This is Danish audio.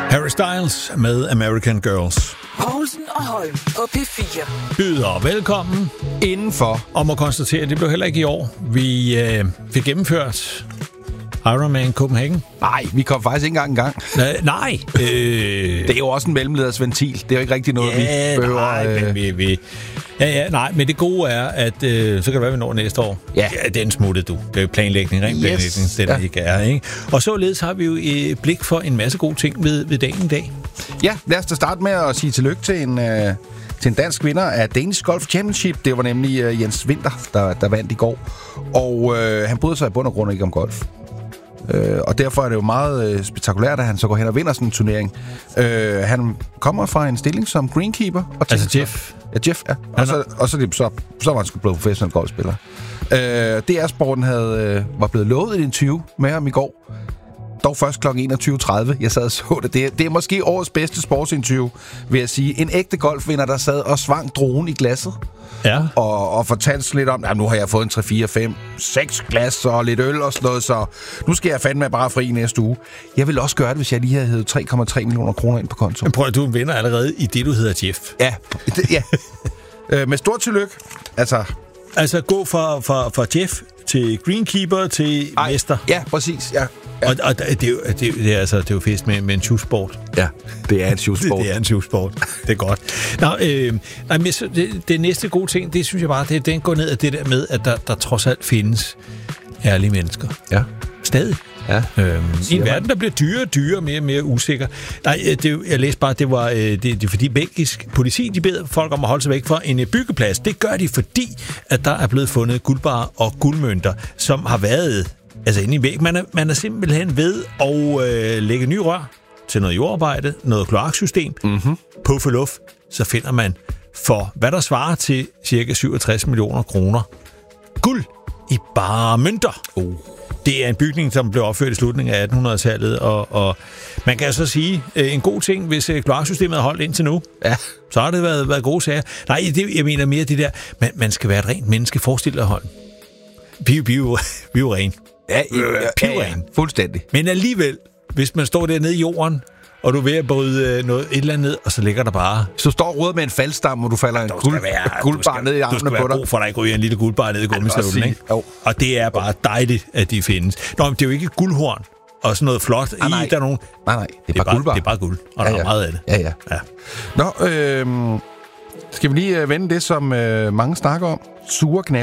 Harry Styles med American Girls. Poulsen og Holm på P4. Byder velkommen indenfor. Og må konstatere, at det blev heller ikke i år. Vi fik gennemført Ironman Copenhagen. Nej, vi kom faktisk ikke engang i gang. Nej. Det er jo også en mellemledersventil. Det er jo ikke rigtig noget, vi behøver. Nej, men nej, men det gode er, at så kan det være, vi når næste år. Ja. Den smuttede du. Det er jo planlægning, ren planlægning, den ikke er, ikke? Og således har vi jo et blik for en masse gode ting ved dagen i dag. Ja, lad os da starte med at sige tillykke til en dansk vinder af Danish Golf Championship. Det var nemlig Jens Winther, der vandt i går. Og han bryder sig i bund og grund ikke om golf. Og derfor er det jo meget spektakulært, at han så går hen og vinder sådan en turnering. Han kommer fra en stilling som greenkeeper. Og altså Jeff? Ja, Jeff, ja. Og så var han sgu blevet professionel golfspiller. DR-sporten var blevet lovet et interview med ham i går. Dog først kl. 21.30. Jeg sad og så det. Det er måske årets bedste sportsinterview, vil jeg sige. En ægte golfvinder, der sad og svang dronen i glasset. Ja. Og fortalte lidt om, at nu har jeg fået en 3, 4, 5, 6 glas og lidt øl og sådan noget, så nu skal jeg fandme bare fri næste uge. Jeg ville også gøre det, hvis jeg lige havde hævet 3,3 millioner kroner ind på konto. Men prøv at du vinder allerede i det, du hedder Jeff. Ja. Med stort tillykke. Altså gå fra Jeff til greenkeeper til mester. Ja, præcis. Ja. Og det er jo fest med en shoesport. Ja, det er en shoesport. Det er en shoesport. Det er godt. Nå, det næste gode ting, det synes jeg bare, den går ned af det der med, at der trods alt findes ærlige mennesker. Ja. Stadig. Ja. I en verden, der bliver dyrere, mere og mere usikker. Nej, jeg læste bare, det er fordi belgisk politi, de beder folk om at holde sig væk fra en byggeplads. Det gør de, fordi at der er blevet fundet guldbarrer og guldmønter, som har været inde i væg. Man er simpelthen ved at lægge ny rør til noget jordarbejde, noget kloaksystem. Mm-hmm. På forluft, så finder man for, hvad der svarer til cirka 67 millioner kroner guld i bare mønter. Det er en bygning, som blev opført i slutningen af 1800-tallet, og man kan så sige, en god ting, hvis kloaksystemet har holdt indtil nu, så har det været gode sager. Nej, jeg mener mere det der, man skal være et rent menneske. Forestil dig, Holm. Vi er jo ren. Ja, fuldstændig. Men alligevel, hvis man står dernede i jorden, og du er ved at bryde et eller andet ned, og så ligger der bare... Så står rodet med en faldstam, og du falder en guldbar ned i armene på dig. Du skal være god for, at der ikke ryger en lille guldbar ned i gummistøvlen, ikke? Og det er bare dejligt, at de findes. Nå, men det er jo ikke guldhorn og sådan noget flot. Nej, der er nogen... Nej, det er bare guldbar. Det er bare guld, og der er meget af det. Ja. Nå, skal vi lige vende det, som mange snakker om? Sure knæ.